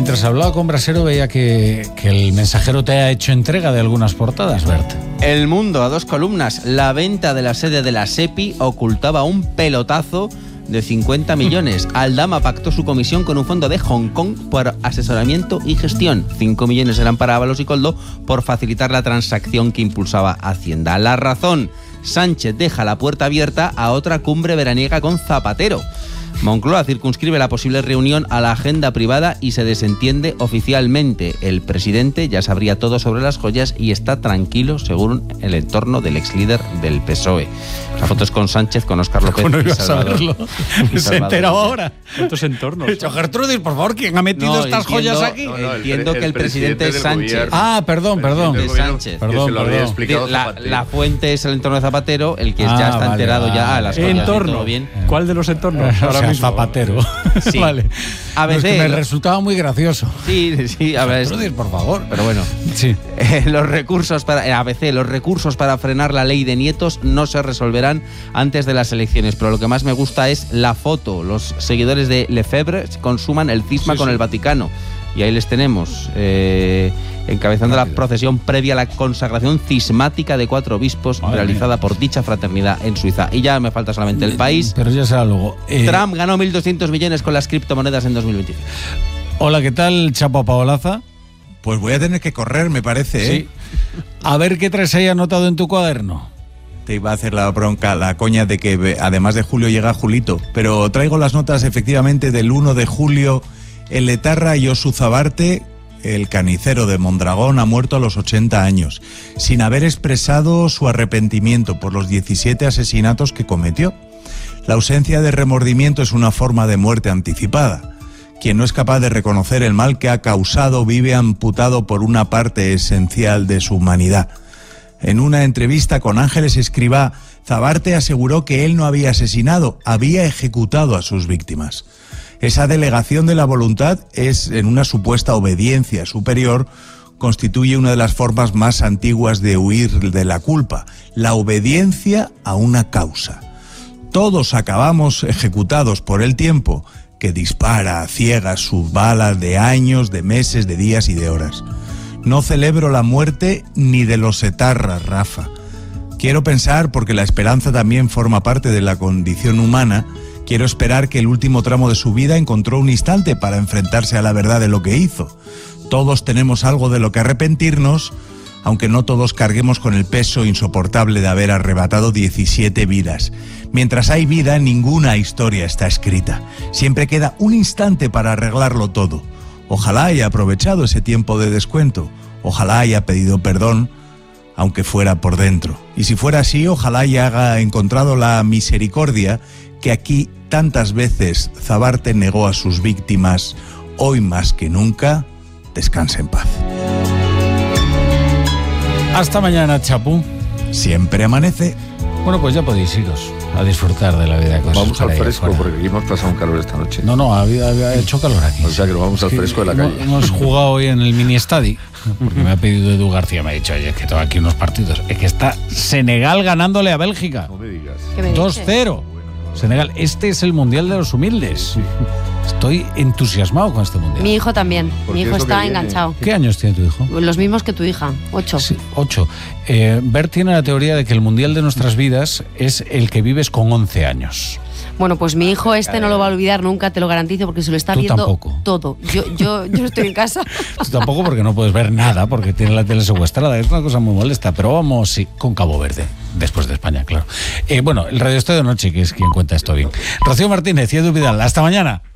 Mientras hablaba con Brasero veía que el Mensajero te ha hecho entrega de algunas portadas, Bert. El Mundo, a 2 columnas. La venta de la sede de la SEPI ocultaba un pelotazo de 50 millones. Aldama pactó su comisión con un fondo de Hong Kong por asesoramiento y gestión. 5 millones eran para Ábalos y Koldo por facilitar la transacción que impulsaba Hacienda. La Razón. Sánchez deja la puerta abierta a otra cumbre veraniega con Zapatero. Moncloa circunscribe la posible reunión a la agenda privada y se desentiende oficialmente. El presidente ya sabría todo sobre las joyas y está tranquilo según el entorno del ex líder del PSOE. La foto es con Sánchez, con Óscar López. ¿Cómo no ibas a saberlo? Se ha enterado ahora. ¿Cuántos entornos? Gertrudis, por favor, ¿quién ha metido estas joyas aquí? Entiendo que el presidente es Sánchez. Perdón. De Sánchez. Perdón. La fuente es el entorno de Zapatero, el que ya está enterado ya a las joyas. ¿Entorno? Bien. ¿Cuál de los entornos? Ahora mismo. Zapatero. Sí. Vale. ABC, no, es que me resultaba muy gracioso. Sí, a ver. Gertrudis, por favor. Pero bueno. Sí. Los recursos para frenar la ley de nietos no se resolverán antes de las elecciones, pero lo que más me gusta es la foto. Los seguidores de Lefebvre consuman el cisma con el Vaticano. Y ahí les tenemos, encabezando la procesión previa a la consagración cismática de 4 obispos realizada por dicha fraternidad en Suiza. Y ya me falta solamente El País. Pero ya será luego. Trump ganó 1.200 millones con las criptomonedas en 2025. Hola, ¿qué tal, Chapo Paolaza? Pues voy a tener que correr, me parece, ¿eh? Sí. A ver qué traes ahí anotado en tu cuaderno. Te iba a hacer la bronca, la coña de que además de Julio llega Julito. Pero traigo las notas efectivamente del 1 de julio. El etarra Josu Zabarte, el carnicero de Mondragón, ha muerto a los 80 años, sin haber expresado su arrepentimiento por los 17 asesinatos que cometió. La ausencia de remordimiento es una forma de muerte anticipada. Quien no es capaz de reconocer el mal que ha causado vive amputado por una parte esencial de su humanidad. En una entrevista con Ángeles Escribá, Zabarte aseguró que él no había asesinado, había ejecutado a sus víctimas. Esa delegación de la voluntad es, en una supuesta obediencia superior, constituye una de las formas más antiguas de huir de la culpa, la obediencia a una causa. Todos acabamos ejecutados por el tiempo, que dispara a ciegas sus balas de años, de meses, de días y de horas. No celebro la muerte ni de los etarras, Rafa. Quiero pensar, porque la esperanza también forma parte de la condición humana, quiero esperar que el último tramo de su vida encontró un instante para enfrentarse a la verdad de lo que hizo. Todos tenemos algo de lo que arrepentirnos, aunque no todos carguemos con el peso insoportable de haber arrebatado 17 vidas. Mientras hay vida, ninguna historia está escrita. Siempre queda un instante para arreglarlo todo. Ojalá haya aprovechado ese tiempo de descuento. Ojalá haya pedido perdón, aunque fuera por dentro. Y si fuera así, ojalá haya encontrado la misericordia que aquí tantas veces Zabarte negó a sus víctimas. Hoy más que nunca, descanse en paz. Hasta mañana, Chapu. Siempre amanece. Bueno, pues ya podéis iros a disfrutar de la vida. Vamos al fresco, porque aquí hemos pasado un calor esta noche. No, había hecho calor aquí. O sea que nos vamos al fresco de la calle. Hemos jugado hoy en el mini estadio, porque me ha pedido Edu García, me ha dicho, oye, es que tengo aquí unos partidos. Es que está Senegal ganándole a Bélgica. No me digas. 2-0. Senegal, este es el mundial de los humildes. Estoy entusiasmado con este mundial. Mi hijo también. Mi hijo está enganchado. ¿Qué años tiene tu hijo? Los mismos que tu hija, 8. Sí, 8. Bert tiene la teoría de que el mundial de nuestras vidas es el que vives con 11 años. Bueno, pues mi hijo no lo va a olvidar nunca, te lo garantizo, porque se lo está viendo tampoco. Todo. Yo estoy en casa. Tú tampoco, porque no puedes ver nada, porque tiene la tele secuestrada. Es una cosa muy molesta, pero vamos, sí, con Cabo Verde, después de España, claro. Bueno, el Radio Estadio de Noche, que es quien cuenta esto bien. Rocío Martínez y Edu Vidal, hasta mañana.